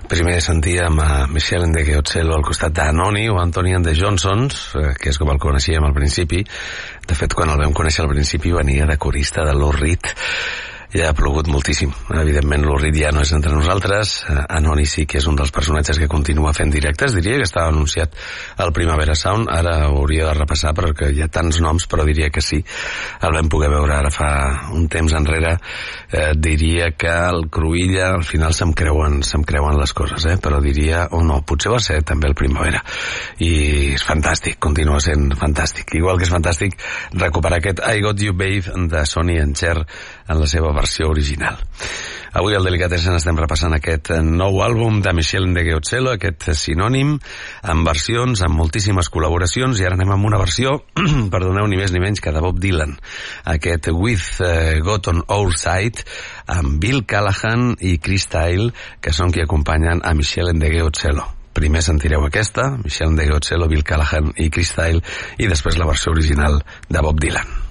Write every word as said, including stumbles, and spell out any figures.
Primer sentíem a Michel Ndegeocello al costat d'Anoni o Anthony and the Johnsons, que és com el coneixíem al principi. De fet, quan el vam conèixer al principi venia de corista de Lou Reed. Ja ha plogut moltíssim. Evidentment, Lou Reed ja no és entre nosaltres. Anoni sí que és un dels personatges que continua fent directes. Diria que estava anunciat al Primavera Sound. Ara ho hauria de repassar perquè hi ha tants noms, però diria que sí. El vam poder veure ara fa un temps enrere. Eh, diria que el Cruïlla al final se'm creuen, se'm creuen les coses, eh? Però diria, o oh no, potser va ser també el Primavera. I és fantàstic, continua sent fantàstic. Igual que és fantàstic recuperar aquest I Got You Babe de Sonny and Cher en la seva versió original. Avui al Delicatessen estem repassant aquest nou àlbum de Michel Ndegeocello, aquest sinònim, amb versions, amb moltíssimes col·laboracions, i ara anem amb una versió, perdoneu, ni més ni menys que de Bob Dylan, aquest With uh, God on Our Side, amb Bill Callahan i Chris Steele, que són qui acompanyen a Michel Ndegeocello. Primer sentireu aquesta, Michel Ndegeocello, Bill Callahan i Chris Steele, i després la versió original de Bob Dylan.